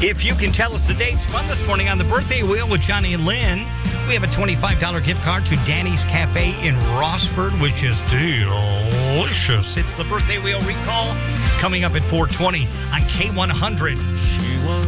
If you can tell us the dates, fun this morning on the Birthday Wheel with Johnny and Lynn. We have a $25 gift card to Danny's Cafe in Rossford, which is delicious. It's the Birthday Wheel recall coming up at 4:20 on K100.